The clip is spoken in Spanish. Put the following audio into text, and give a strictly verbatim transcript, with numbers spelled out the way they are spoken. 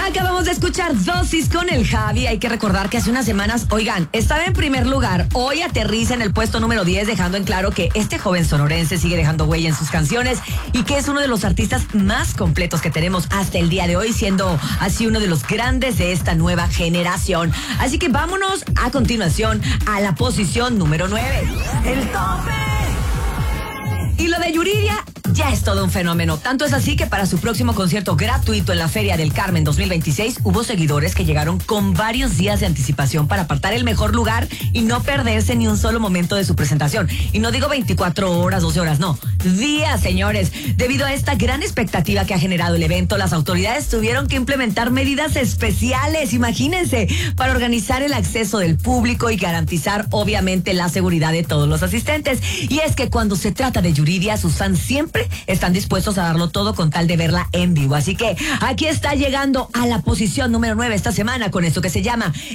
Acabamos de escuchar Dosis con el Javi. Hay que recordar que hace unas semanas, oigan, estaba en primer lugar. Hoy aterriza en el puesto número diez, dejando en claro que este joven sonorense sigue dejando huella en sus canciones y que es uno de los artistas más completos que tenemos hasta el día de hoy, siendo así uno de los grandes de esta nueva generación. Así que vámonos a continuación a la posición número nueve. ¡El tope! Y lo de Yuridia ya es todo un fenómeno. Tanto es así que para su próximo concierto gratuito en la Feria del Carmen dos mil veintiséis hubo seguidores que llegaron con varios días de anticipación para apartar el mejor lugar y no perderse ni un solo momento de su presentación. Y no digo veinticuatro horas, doce horas, no, días, señores. Debido a esta gran expectativa que ha generado el evento, las autoridades tuvieron que implementar medidas especiales, imagínense, para organizar el acceso del público y garantizar obviamente la seguridad de todos los asistentes. Y es que cuando se trata de Yuridia, sus fans siempre están dispuestos a darlo todo con tal de verla en vivo. Así que aquí está llegando a la posición número nueve esta semana con esto que se llama